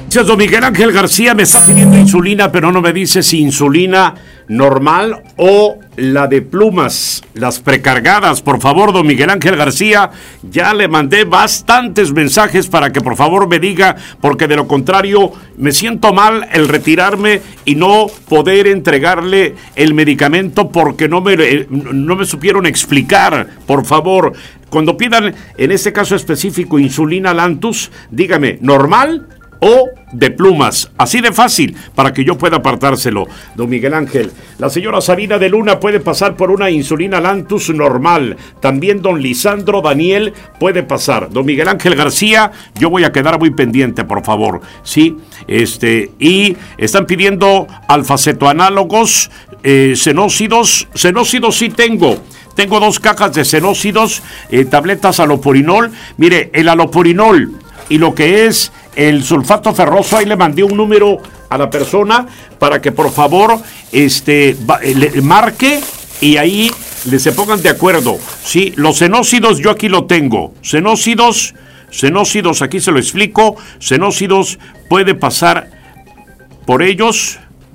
Don Miguel Ángel García me está pidiendo insulina, pero no me dice si insulina normal o la de plumas, las precargadas. Por favor, don Miguel Ángel García, ya le mandé bastantes mensajes para que por favor me diga, porque de lo contrario me siento mal el retirarme y no poder entregarle el medicamento porque no me supieron explicar. Por favor, cuando pidan, en este caso específico, insulina Lantus, dígame, ¿normal o de plumas? Así de fácil, para que yo pueda apartárselo. Don Miguel Ángel, la señora Sabina de Luna puede pasar por una insulina Lantus normal. También don Lisandro Daniel puede pasar. Don Miguel Ángel García, yo voy a quedar muy pendiente, por favor. Sí, y están pidiendo alfacetoanálogos, senócidos. Senócidos sí tengo 2 cajas de senócidos, tabletas alopurinol. Mire, el alopurinol y lo que es el sulfato ferroso, ahí le mandé un número a la persona para que por favor le marque y ahí se pongan de acuerdo. Sí, los senócidos yo aquí lo tengo. Senócidos, aquí se lo explico. Senócidos puede pasar por ellos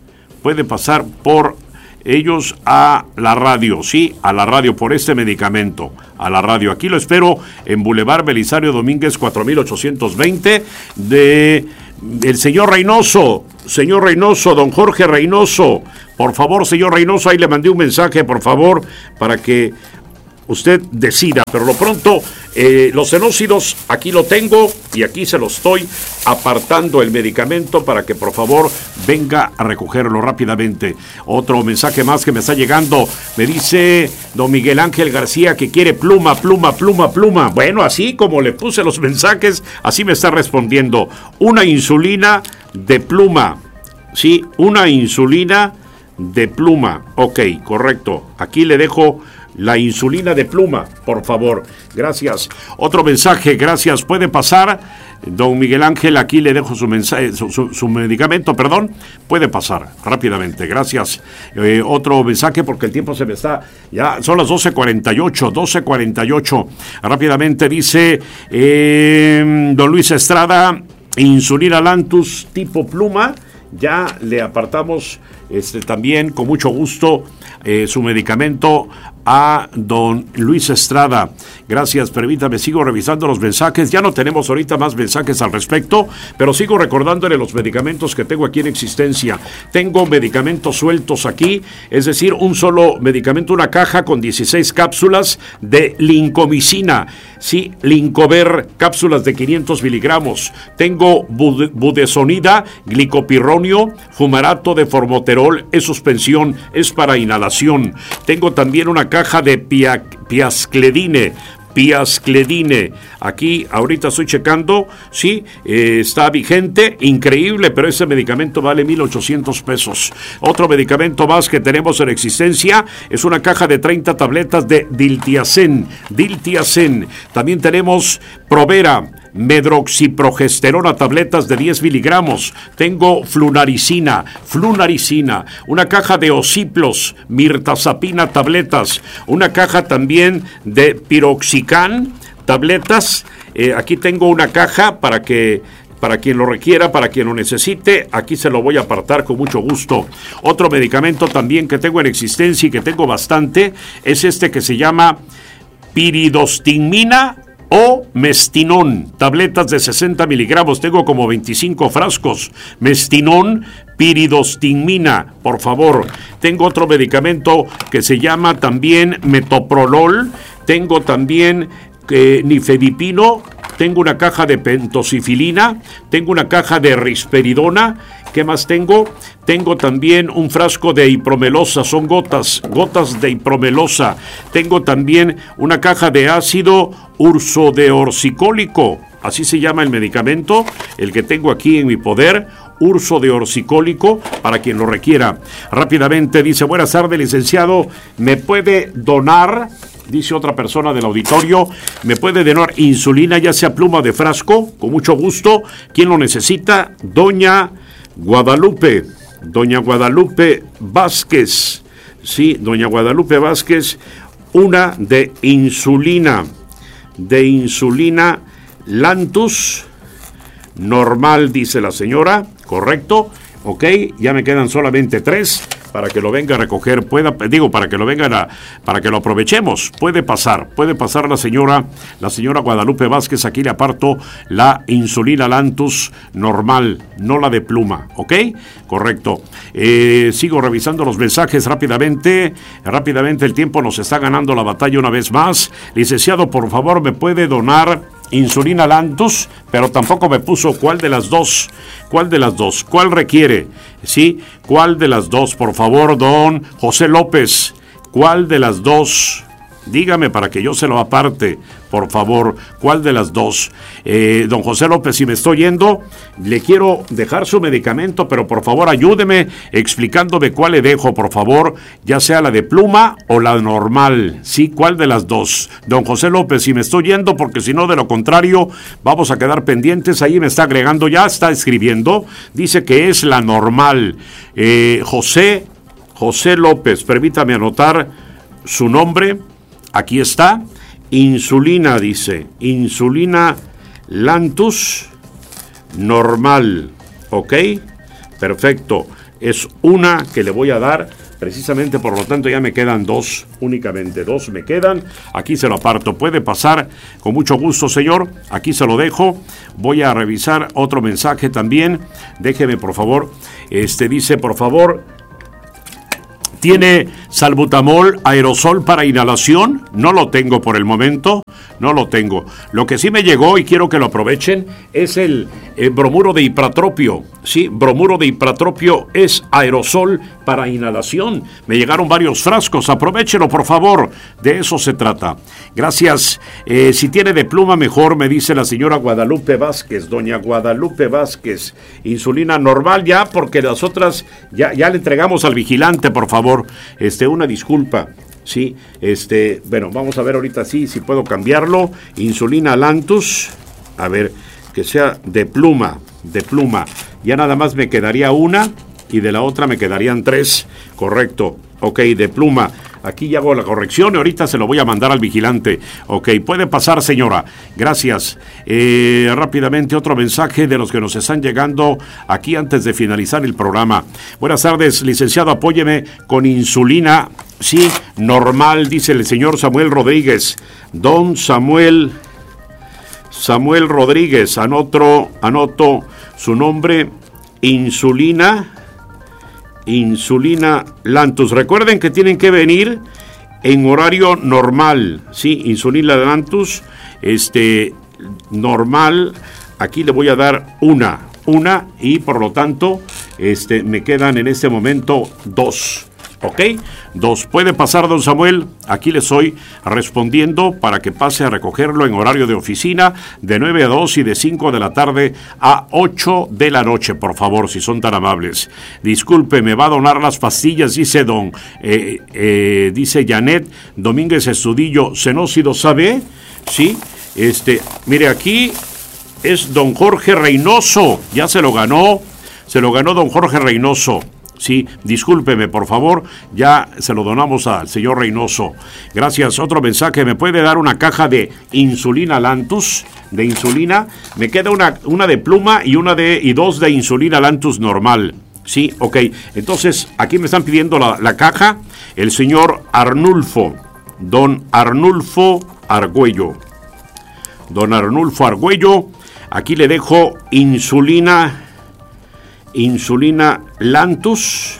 a la radio, sí, a la radio por este medicamento, a la radio. Aquí lo espero en Boulevard Belisario Domínguez 4820 del señor Reynoso, don Jorge Reynoso. Por favor, señor Reynoso, ahí le mandé un mensaje, por favor, para que usted decida, pero lo pronto, los senócidos aquí lo tengo y aquí se lo estoy apartando el medicamento para que por favor venga a recogerlo rápidamente. Otro mensaje más que me está llegando, me dice don Miguel Ángel García que quiere pluma. Bueno, así como le puse los mensajes, así me está respondiendo. Una insulina de pluma, sí, una insulina de pluma. Ok, correcto, aquí le dejo la insulina de pluma, por favor. Gracias. Otro mensaje, gracias. ¿Puede pasar? Don Miguel Ángel, aquí le dejo su mensaje, su medicamento, perdón. Puede pasar rápidamente, gracias. Otro mensaje porque el tiempo se me está, ya son las 12:48. Rápidamente dice don Luis Estrada, insulina Lantus tipo pluma. Ya le apartamos también con mucho gusto su medicamento a don Luis Estrada. Gracias, permítame, sigo revisando los mensajes. Ya no tenemos ahorita más mensajes al respecto, pero sigo recordándole los medicamentos que tengo aquí en existencia. Tengo medicamentos sueltos aquí, es decir, un solo medicamento, una caja con 16 cápsulas de lincomicina. Sí, Lincover, cápsulas de 500 miligramos. Tengo budesonida, glicopirronio, fumarato de formoterol, es suspensión, es para inhalación. Tengo también una caja de piascledine. Aquí ahorita estoy checando, sí, está vigente, increíble, pero ese medicamento vale 1,800 pesos. Otro medicamento más que tenemos en existencia es una caja de 30 tabletas de Diltiazem. También tenemos Provera, medroxiprogesterona, tabletas de 10 miligramos. Tengo flunaricina, una caja de Ociplos, mirtazapina, tabletas, una caja también de piroxicam, tabletas. Aquí tengo una caja para quien lo requiera, para quien lo necesite, aquí se lo voy a apartar con mucho gusto. Otro medicamento también que tengo en existencia y que tengo bastante es que se llama piridostigmina o Mestinón, tabletas de 60 miligramos, tengo como 25 frascos. Mestinón, piridostigmina, por favor. Tengo otro medicamento que se llama también metoprolol, tengo también nifedipino, tengo una caja de pentosifilina, tengo una caja de risperidona. ¿Qué más tengo? Tengo también un frasco de ipromelosa, son gotas de ipromelosa. Tengo también una caja de ácido ursodeoxicólico, así se llama el medicamento, el que tengo aquí en mi poder, ursodeoxicólico, para quien lo requiera. Rápidamente dice, buenas tardes, licenciado, ¿me puede donar? Dice otra persona del auditorio, ¿me puede donar insulina, ya sea pluma de frasco? Con mucho gusto. ¿Quién lo necesita? Doña Guadalupe Vázquez. Sí, doña Guadalupe Vázquez, una de insulina Lantus normal, dice la señora, correcto. Ok, ya me quedan solamente 3 para que lo venga a recoger, para que lo vengan para que lo aprovechemos. Puede pasar la señora Guadalupe Vázquez. Aquí le aparto la insulina Lantus normal, no la de pluma, ¿ok? Correcto. Sigo revisando los mensajes rápidamente, el tiempo nos está ganando la batalla una vez más. Licenciado, por favor, ¿me puede donar insulina Lantus? Pero tampoco me puso cuál de las dos, cuál requiere, ¿sí? ¿Cuál de las dos? Por favor, don José López, ¿cuál de las dos? Dígame para que yo se lo aparte, por favor, ¿cuál de las dos? Don José López, si me estoy yendo, le quiero dejar su medicamento, pero por favor ayúdeme explicándome cuál le dejo, por favor, ya sea la de pluma o la normal, ¿sí? ¿Cuál de las dos? Don José López, si me estoy yendo, porque si no, de lo contrario, vamos a quedar pendientes. Ahí me está agregando, ya está escribiendo, dice que es la normal. José López, permítame anotar su nombre. Aquí está, insulina, dice, insulina Lantus normal, ¿ok? Perfecto, es una que le voy a dar, precisamente por lo tanto ya me quedan 2, únicamente 2 me quedan, aquí se lo aparto, puede pasar, con mucho gusto señor, aquí se lo dejo, voy a revisar otro mensaje también, déjeme por favor, dice por favor, ¿tiene salbutamol aerosol para inhalación? No lo tengo por el momento, no lo tengo. Lo que sí me llegó y quiero que lo aprovechen es el bromuro de ipratropio. Sí, bromuro de ipratropio es aerosol para inhalación. Me llegaron varios frascos, aprovechelo por favor, de eso se trata. Gracias. Si tiene de pluma mejor, me dice la señora Guadalupe Vázquez, doña Guadalupe Vázquez. Insulina normal ya, porque las otras ya le entregamos al vigilante, por favor. Una disculpa. Sí, bueno, vamos a ver ahorita si puedo cambiarlo. Insulina Lantus, a ver, que sea de pluma. Ya nada más me quedaría una y de la otra me quedarían 3, correcto. Ok, de pluma. Aquí ya hago la corrección y ahorita se lo voy a mandar al vigilante. Ok, puede pasar, señora. Gracias. Rápidamente otro mensaje de los que nos están llegando aquí antes de finalizar el programa. Buenas tardes, licenciado, apóyeme con insulina, sí, normal, dice el señor Samuel Rodríguez. Don Samuel Rodríguez, anoto su nombre, insulina Lantus. Recuerden que tienen que venir en horario normal, sí, insulina Lantus, normal. Aquí le voy a dar una y por lo tanto, me quedan en este momento 2. ¿Ok? 2. ¿Puede pasar, don Samuel? Aquí le estoy respondiendo para que pase a recogerlo en horario de oficina de 9 a 2 y de 5 de la tarde a 8 de la noche, por favor, si son tan amables. Disculpe, me va a donar las pastillas, dice dice Janet Domínguez Estudillo, Senócido, ¿sabe? Sí, mire, aquí es don Jorge Reynoso, ya se lo ganó don Jorge Reynoso. Sí, discúlpeme, por favor, ya se lo donamos al señor Reynoso. Gracias. Otro mensaje, ¿me puede dar una caja de insulina Lantus? De insulina, me queda una de pluma y 2 de insulina Lantus normal. Sí, ok. Entonces, aquí me están pidiendo la caja, el señor Arnulfo, don Arnulfo Argüello. Don Arnulfo Argüello, aquí le dejo insulina Lantus.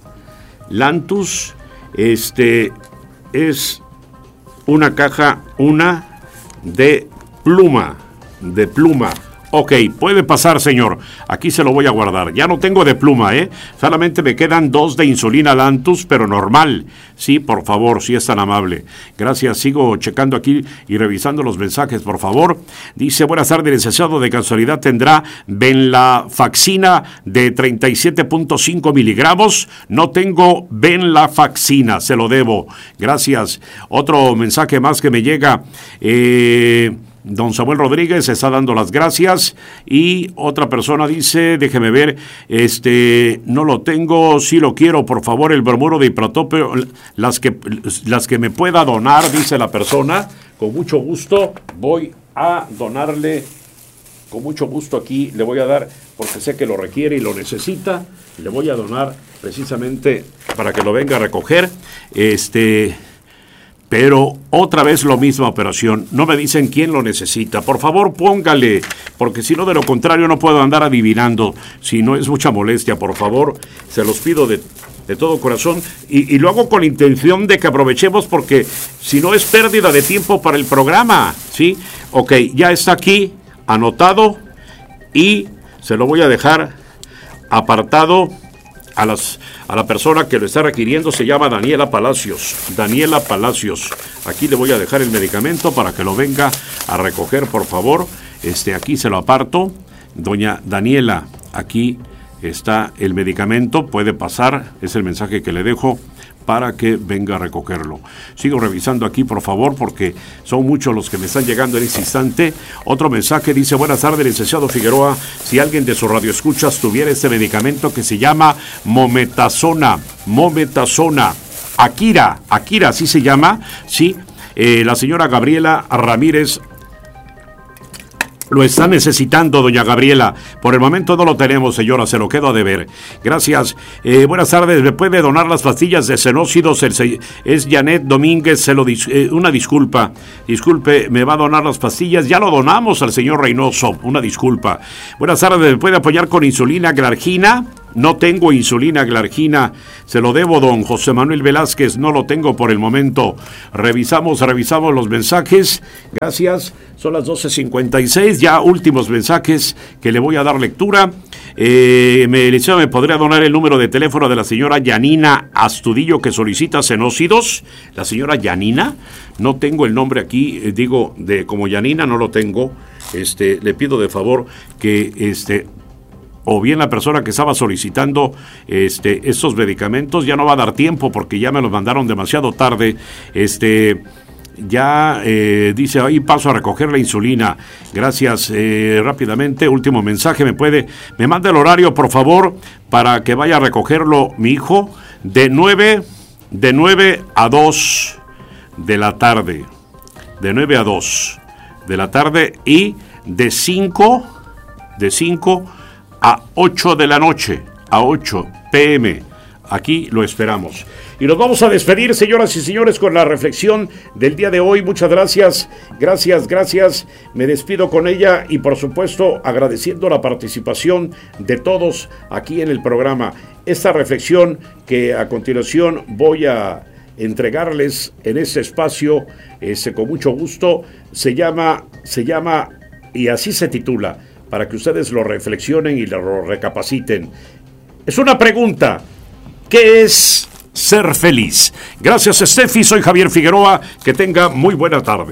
Es una caja, de pluma. Ok, puede pasar, señor. Aquí se lo voy a guardar. Ya no tengo de pluma, Solamente me quedan 2 de insulina Lantus, pero normal. Sí, por favor, si es tan amable. Gracias. Sigo checando aquí y revisando los mensajes, por favor. Dice, buenas tardes, licenciado. De casualidad, ¿tendrá venlafaxina de 37.5 miligramos? No tengo venlafaxina, se lo debo. Gracias. Otro mensaje más que me llega. Don Samuel Rodríguez está dando las gracias y otra persona dice, déjeme ver, no lo tengo, sí lo quiero, por favor, el bromuro de ipratropio, las que me pueda donar, dice la persona, con mucho gusto voy a donarle con mucho gusto aquí le voy a dar, porque sé que lo requiere y lo necesita, le voy a donar precisamente para que lo venga a recoger. Pero otra vez la misma operación. No me dicen quién lo necesita. Por favor, póngale, porque si no, de lo contrario, no puedo andar adivinando. Si no es mucha molestia, por favor, se los pido de todo corazón. Y lo hago con intención de que aprovechemos, porque si no es pérdida de tiempo para el programa, ¿sí? Ok, ya está aquí, anotado, y se lo voy a dejar apartado a la persona que lo está requiriendo. Se llama Daniela Palacios. Daniela Palacios. Aquí le voy a dejar el medicamento para que lo venga a recoger, por favor. Aquí se lo aparto. Doña Daniela, aquí está el medicamento. Puede pasar. Es el mensaje que le dejo para que venga a recogerlo. Sigo revisando aquí, por favor, porque son muchos los que me están llegando en este instante. Otro mensaje dice: buenas tardes, licenciado Figueroa. Si alguien de su radioescuchas tuviera este medicamento que se llama Mometasona, Akira, así se llama, sí. La señora Gabriela Ramírez lo está necesitando, doña Gabriela. Por el momento no lo tenemos, señora, se lo quedo a deber. Gracias. Buenas tardes, ¿me puede donar las pastillas de Senócidos? Es Janet Domínguez, una disculpa. Disculpe, ¿me va a donar las pastillas? Ya lo donamos al señor Reynoso, una disculpa. Buenas tardes, ¿me puede apoyar con insulina Glargina? No tengo insulina Glargina, se lo debo, don José Manuel Velázquez, no lo tengo por el momento. Revisamos los mensajes, gracias, son las 12:56, ya últimos mensajes que le voy a dar lectura. ¿Me podría donar el número de teléfono de la señora Yanina Astudillo, que solicita Senócidos? La señora Yanina, no tengo el nombre aquí, como Yanina no lo tengo. Le pido de favor que o bien la persona que estaba solicitando estos medicamentos, ya no va a dar tiempo porque ya me los mandaron demasiado tarde. Dice, ahí paso a recoger la insulina. Gracias. Rápidamente, último mensaje, me manda el horario, por favor, para que vaya a recogerlo mi hijo, de 9 a 2 de la tarde. De 9 a 2 de la tarde y de 5 a 8 de la noche, a 8 p.m. Aquí lo esperamos. Y nos vamos a despedir, señoras y señores, con la reflexión del día de hoy. Muchas gracias, gracias. Me despido con ella y, por supuesto, agradeciendo la participación de todos aquí en el programa. Esta reflexión que a continuación voy a entregarles en este espacio, con mucho gusto, se llama, y así se titula, para que ustedes lo reflexionen y lo recapaciten. Es una pregunta: ¿qué es ser feliz? Gracias, Steffi, soy Javier Figueroa, que tenga muy buena tarde.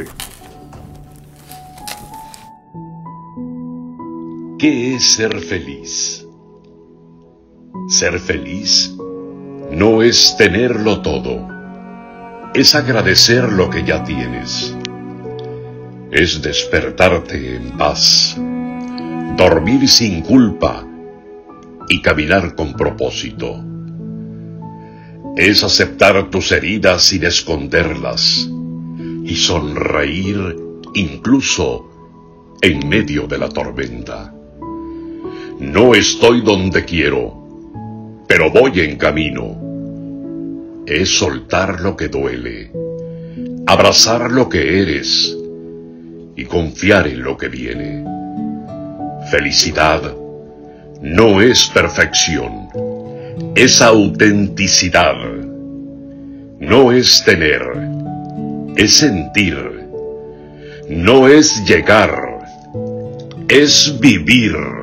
¿Qué es ser feliz? Ser feliz no es tenerlo todo, es agradecer lo que ya tienes, es despertarte en paz, dormir sin culpa y caminar con propósito. Es aceptar tus heridas sin esconderlas y sonreír incluso en medio de la tormenta. No estoy donde quiero, pero voy en camino. Es soltar lo que duele, abrazar lo que eres y confiar en lo que viene. Felicidad no es perfección, es autenticidad. No es tener, es sentir. No es llegar, es vivir.